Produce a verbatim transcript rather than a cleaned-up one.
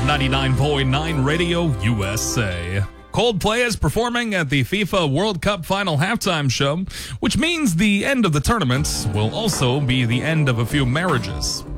ninety-nine point nine Radio U S A. Coldplay is performing at the FIFA World Cup final halftime show, which means the end of the tournament will also be the end of a few marriages.